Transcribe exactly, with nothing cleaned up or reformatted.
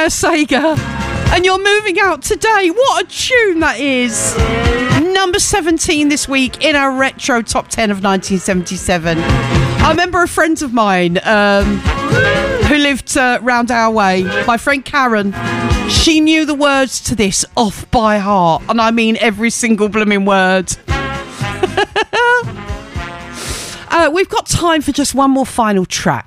Sega. And you're moving out today. What a tune that is. Number seventeen this week in our retro top ten of nineteen seventy-seven. I remember a friend of mine um, who lived uh, round our way, my friend Karen. She knew the words to this off by heart. And I mean every single blooming word. uh, we've got time for just one more final track.